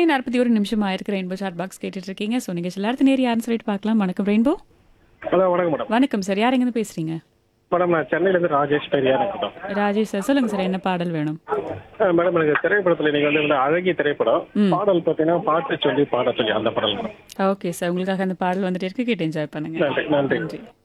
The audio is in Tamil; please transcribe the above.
8:41 நிமிஷம் ஆயிருக்கு. ரெயின்போ சாட் பாக்ஸ் கேட்டுட்டு இருக்கீங்க. ஸோ நிகழ்ச்சியில் அடுத்த நேர் யாருன்னு சொல்லிட்டு பார்க்கலாம். வணக்கம் ரெயின்போ. ஹலோ வணக்கம் மேடம். வணக்கம் சார். யார் எங்கேருந்து பேசுறீங்க? மேடம் நான் சென்னையிலேருந்து ராஜேஷ் பெரியார் மேடம். ராஜேஷ் சார் சொல்லுங்க சார், என்ன பாடல் வேணும்? மேடம் எனக்கு திரைப்படத்தில் நீங்கள் வந்து அழகிய திரைப்படம் பாடல் பார்த்தீங்கன்னா பாட்டு சொல்லி பாட சொல்லி அந்த பாடல் மேடம். ஓகே சார், உங்களுக்காக அந்த பாடல் வந்துட்டு இருக்கு, கேட்டு என்ஜாய் பண்ணுங்க. நன்றி நன்றி. நன்றி.